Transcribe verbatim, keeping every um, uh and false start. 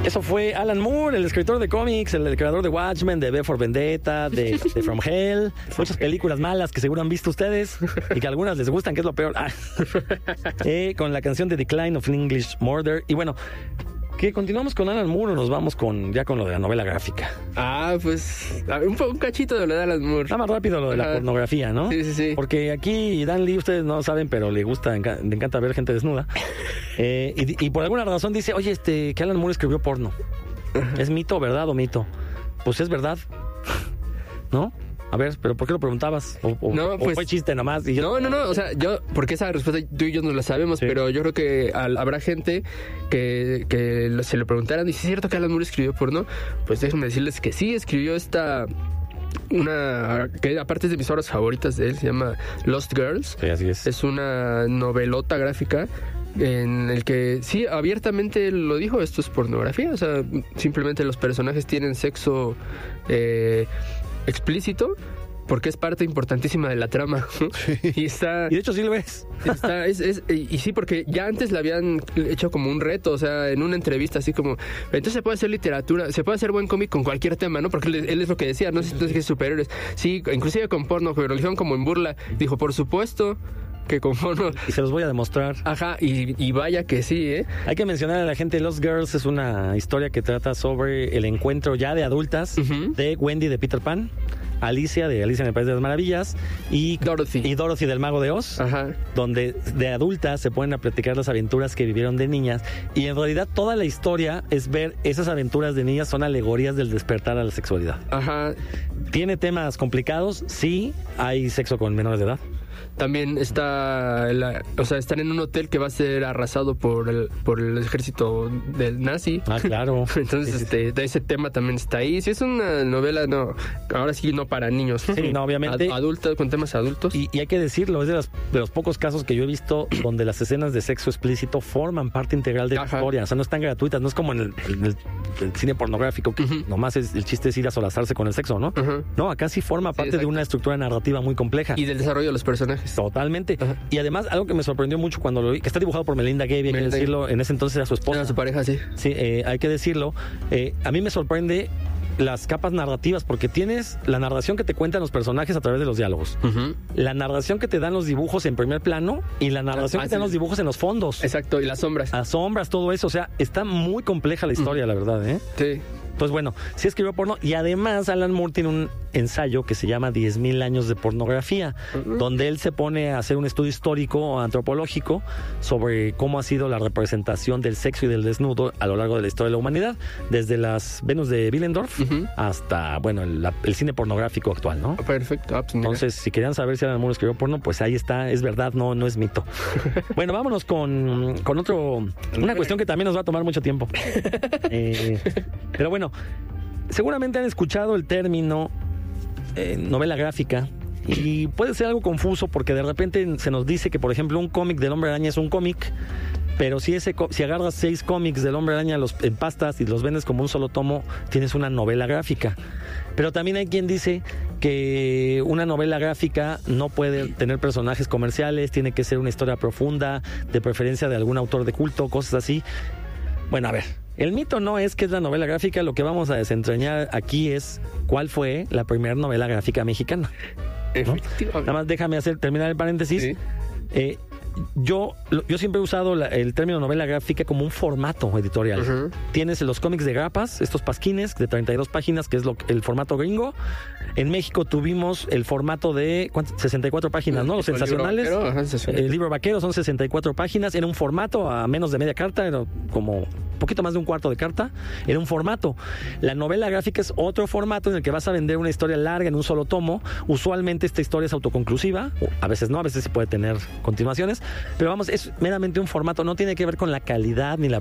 Eso fue Alan Moore, el escritor de cómics, el, el creador de Watchmen, de V for Vendetta, de, de From Hell, muchas películas malas que seguro han visto ustedes y que a algunas les gustan, que es lo peor. Ah. Eh, con la canción de Decline of English Murder. Y bueno, ¿qué? ¿Continuamos con Alan Moore o nos vamos con ya con lo de la novela gráfica? Ah, pues un, un cachito de lo de Alan Moore. Está más rápido lo de la Ajá. pornografía, ¿no? Sí, sí, sí. Porque aquí Dan Lee, ustedes no saben, pero le gusta, enca- le encanta ver gente desnuda. Eh, y, y por alguna razón dice, oye, este, que Alan Moore escribió porno. ¿Es mito, verdad o mito? Pues es verdad. ¿No? A ver, ¿pero por qué lo preguntabas? ¿O, o, No, o pues- fue chiste nomás? Y yo- No, no, no, o sea, yo, porque esa respuesta tú y yo no la sabemos, Sí. pero yo creo que al- habrá gente que, que lo- se lo preguntaran, ¿y si es cierto que Alan Moore escribió porno? Pues déjenme decirles que sí, escribió esta, una, que aparte es de mis obras favoritas de él, se llama Lost Girls. Sí, así es. Es una novelota gráfica en el que sí, abiertamente lo dijo, esto es pornografía, o sea, simplemente los personajes tienen sexo eh, explícito porque es parte importantísima de la trama. Y está... Y de hecho sí lo ves. Está, es, es, y, y sí, porque ya antes le habían hecho como un reto, o sea, en una entrevista así como, entonces se puede hacer literatura, se puede hacer buen cómic con cualquier tema, ¿no? Porque él, él es lo que decía, no sé si es superhéroes, sí, inclusive con porno, pero lo hicieron como en burla. Dijo, por supuesto que con porno. Y se los voy a demostrar. Ajá, y, y vaya que sí, ¿eh? Hay que mencionar a la gente, Lost Girls es una historia que trata sobre el encuentro ya de adultas Ujú. de Wendy de Peter Pan, Alicia de Alicia en el País de las Maravillas y Dorothy. y Dorothy del Mago de Oz, Ajá. donde de adultas se ponen a platicar las aventuras que vivieron de niñas y en realidad toda la historia es ver esas aventuras de niñas son alegorías del despertar a la sexualidad. Ajá. ¿Tiene temas complicados? Sí, hay sexo con menores de edad. También está, la- o sea, están en un hotel que va a ser arrasado por el, por el ejército del nazi. Ah, claro. Entonces, Sí, sí, este, de ese tema también está ahí. Si es una novela, no, ahora sí no para niños. Sí, no, obviamente. Ad- adultos, con temas adultos. Y, y hay que decirlo, es de los, de los pocos casos que yo he visto donde las escenas de sexo explícito forman parte integral de la Ajá. historia. O sea, no están gratuitas, no es como en el, en el- el cine pornográfico, que Ujú. nomás es, el chiste es ir a solazarse con el sexo, ¿no? Ajá. No, acá sí forma parte de exacto. una estructura narrativa muy compleja. Y del desarrollo de los personajes. Totalmente. Ajá. Y además, algo que me sorprendió mucho cuando lo vi, que está dibujado por Melinda Gavey, hay que Melinda decirlo, en ese entonces era su esposa. Era su pareja, sí. Sí, eh, hay que decirlo. Eh, a mí me sorprende las capas narrativas, porque tienes la narración que te cuentan los personajes a través de los diálogos, Ujú. la narración que te dan los dibujos en primer plano y la narración Ah, que te dan sí. los dibujos en los fondos. Exacto, y las sombras. A sombras, todo eso. O sea, está muy compleja la historia, la verdad, ¿eh? Sí. Pues bueno, sí escribió porno y además Alan Moore tiene un ensayo que se llama diez mil años de pornografía, Ujú. donde él se pone a hacer un estudio histórico o antropológico sobre cómo ha sido la representación del sexo y del desnudo a lo largo de la historia de la humanidad, desde las Venus de Willendorf Ujú. hasta, bueno, el, la- el cine pornográfico actual, ¿no? Perfecto. Ah, pues mira. Entonces, si querían saber si Alan Moore escribió porno, pues ahí está, es verdad, no, no es mito. Bueno, vámonos con, con otro, una cuestión que también nos va a tomar mucho tiempo. Eh, pero bueno, seguramente han escuchado el término eh, novela gráfica y puede ser algo confuso porque de repente se nos dice que, por ejemplo, un cómic del Hombre Araña es un cómic, pero si ese co- si agarras seis cómics del Hombre Araña los, en pastas y los vendes como un solo tomo, tienes una novela gráfica. Pero también hay quien dice que una novela gráfica no puede tener personajes comerciales, tiene que ser una historia profunda, de preferencia de algún autor de culto, cosas así. Bueno, a ver, el mito no es que es la novela gráfica, lo que vamos a desentrañar aquí es cuál fue la primera novela gráfica mexicana. Efectivamente. Nada más déjame hacer terminar el paréntesis. Sí. Eh, yo, lo- yo siempre he usado la- el término novela gráfica como un formato editorial. Ujú. Tienes los cómics de grapas, estos pasquines de treinta y dos páginas, que es lo, el formato gringo. En México tuvimos el formato de ¿cuántas? sesenta y cuatro páginas, ¿no? Los El libro sensacionales. vaquero, ajá, sensacional. El libro vaquero son sesenta y cuatro páginas. Era un formato a menos de media carta, era como un poquito más de un cuarto de carta. Era un formato. La novela gráfica es otro formato en el que vas a vender una historia larga en un solo tomo. Usualmente esta historia es autoconclusiva. A veces no, a veces sí puede tener continuaciones. Pero vamos, es meramente un formato. No tiene que ver con la calidad ni la